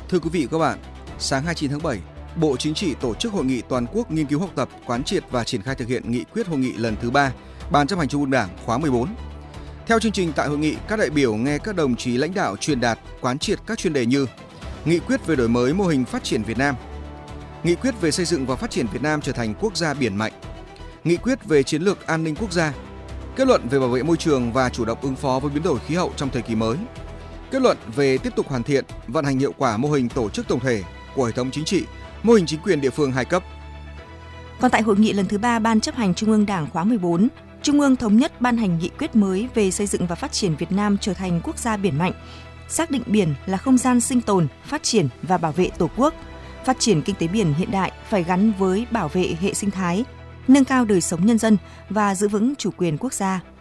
Thưa quý vị và các bạn, sáng 29 tháng 7, Bộ Chính trị tổ chức hội nghị toàn quốc nghiên cứu học tập, quán triệt và triển khai thực hiện nghị quyết hội nghị lần thứ 3 Ban Chấp hành Trung ương Đảng khóa 14. Theo chương trình tại hội nghị, các đại biểu nghe các đồng chí lãnh đạo truyền đạt, quán triệt các chuyên đề như nghị quyết về đổi mới mô hình phát triển Việt Nam, nghị quyết về xây dựng và phát triển Việt Nam trở thành quốc gia biển mạnh, nghị quyết về chiến lược an ninh quốc gia, kết luận về bảo vệ môi trường và chủ động ứng phó với biến đổi khí hậu trong thời kỳ mới, kết luận về tiếp tục hoàn thiện, vận hành hiệu quả mô hình tổ chức tổng thể của hệ thống chính trị, mô hình chính quyền địa phương hai cấp. Còn tại hội nghị lần thứ 3 Ban Chấp hành Trung ương Đảng khóa 14, Trung ương thống nhất ban hành nghị quyết mới về xây dựng và phát triển Việt Nam trở thành quốc gia biển mạnh, xác định biển là không gian sinh tồn, phát triển và bảo vệ Tổ quốc. Phát triển kinh tế biển hiện đại phải gắn với bảo vệ hệ sinh thái, nâng cao đời sống nhân dân và giữ vững chủ quyền quốc gia.